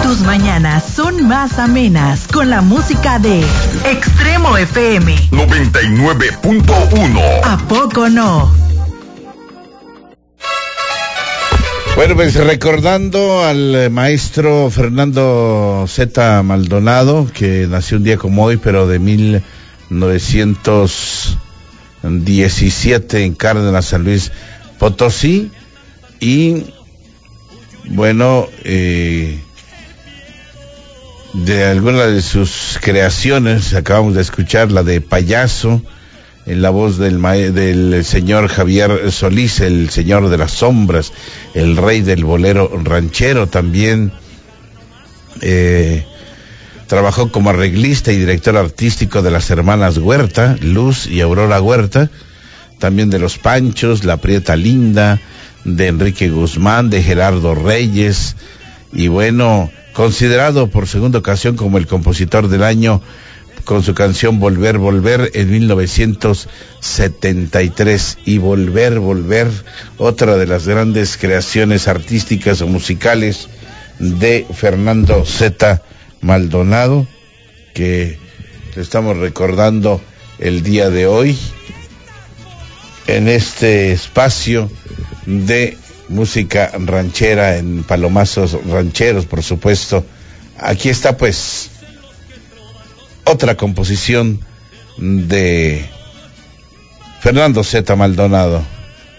Tus mañanas son más amenas con la música de Extremo FM 99.1. ¿A poco no? Bueno, pues recordando al maestro Fernando Z. Maldonado, que nació un día como hoy, pero de 1917 en Cárdenas, San Luis Potosí, y bueno, de algunas de sus creaciones acabamos de escuchar la de Payaso, en la voz del señor Javier Solís, el señor de las sombras, el rey del bolero ranchero. También trabajó como arreglista y director artístico de las hermanas Huerta, Luz y Aurora Huerta, también de Los Panchos, La Prieta Linda, de Enrique Guzmán, de Gerardo Reyes, y bueno, considerado por segunda ocasión como el compositor del año con su canción Volver, Volver en 1973. Y Volver, Volver, otra de las grandes creaciones artísticas o musicales de Fernando Z. Maldonado, que estamos recordando el día de hoy en este espacio de música ranchera en Palomazos Rancheros, por supuesto. Aquí está pues otra composición de Fernando Z. Maldonado.